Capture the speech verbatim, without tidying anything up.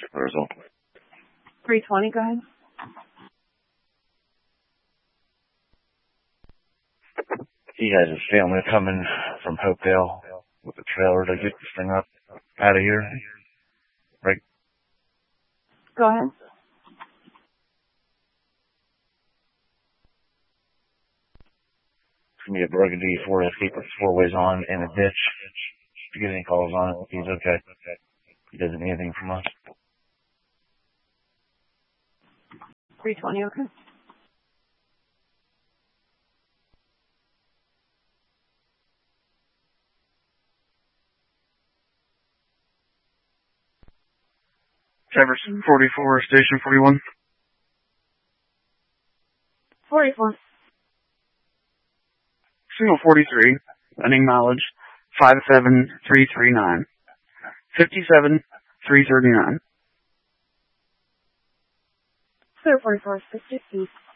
the result. three twenty, go ahead. He has his family coming from Hopedale with a trailer to get this thing up out of here. Right. Go ahead. It's going to be a Burgundy Ford Escape with four ways on and a ditch. If you get any calls on it, he's okay. He doesn't need anything from us. three twenty, okay. Jefferson, forty-four, station forty-one. forty-four. Signal forty-three, ending mileage five seven three three nine. fifty-seven three thirty-nine. Clear forty-four, fifty feet.